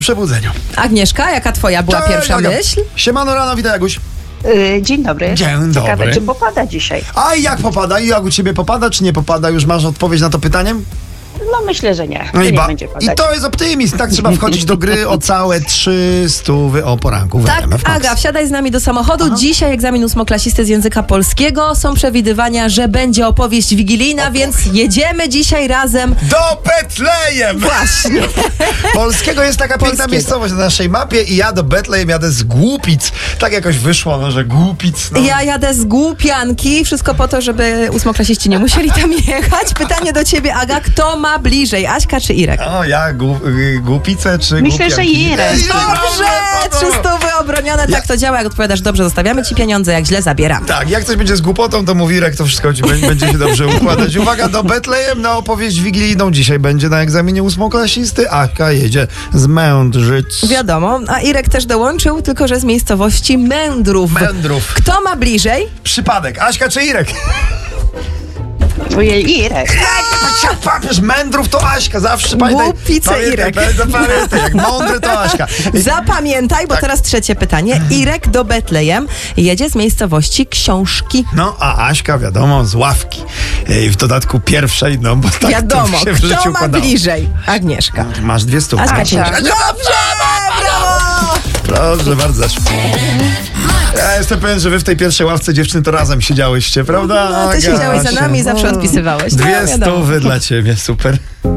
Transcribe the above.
Przebudzeniu. Agnieszka, jaka twoja była pierwsza myśl? Siemano rano, witaj Jaguś. Dzień dobry. Dzień Ciekawe, dobry. czy popada dzisiaj? A jak popada? I jak u ciebie popada, czy nie popada? Już masz odpowiedź na to pytanie? No myślę, że nie. No Że i, nie będzie padać. I to jest optymizm. Tak trzeba wchodzić do gry o całe 300 o poranku. w Tak, RMF Max. Aga, wsiadaj z nami do samochodu. Dzisiaj egzamin ósmoklasisty z języka polskiego. Są przewidywania, że będzie opowieść wigilijna, więc jedziemy dzisiaj razem. Do Betlejem! Właśnie. Polskiego jest taka piękna Polskiego. miejscowość na naszej mapie i ja do Betlejem jadę z Głupic. Tak jakoś wyszło, no, że Głupic. No. Ja jadę z Głupianki. Wszystko po to, żeby ósmoklasiści nie musieli tam jechać. Pytanie do ciebie, Aga. Kto ma bliżej? Aśka czy Irek? O, ja Głupice czy Myślę, Głupianki? że Irek. Dobrze! 300 obronione. Tak to działa. Jak odpowiadasz dobrze, zostawiamy ci pieniądze. Jak źle, zabieramy. Tak, jak coś będzie z głupotą, to mówi Irek, to wszystko ci będzie się dobrze układać. Uwaga, do Betlejem na opowieść wigilijną dzisiaj będzie na egzaminie ósmoklasisty. Aśka jedzie z Mędrzyc. Wiadomo, a Irek też dołączył, tylko że z miejscowości Mędrów. Mędrów. Kto ma bliżej? Przypadek. Aśka czy Irek? Ojej, Irek. Papież Mędrów to Aśka, zawsze pamiętaj. Głupice Irek. Pamiętaj, jak mądry to Aśka. Zapamiętaj, bo Tak. teraz trzecie pytanie. Irek do Betlejem jedzie z miejscowości Książki. No, a Aśka, wiadomo, z Ławki. I w dodatku pierwszej, no bo tak Wiadomo, to się w życiu kto ma układało. bliżej? Agnieszka. Masz 200. Aśka czy Irek? Dobrze, Brawo! proszę bardzo. Ja jestem pewien, że wy w tej pierwszej ławce dziewczyny to razem siedziałyście, prawda? No, ty Aga, siedziałeś za Asia. nami i zawsze odpisywałeś. No, 200 wiadomo. dla ciebie, super.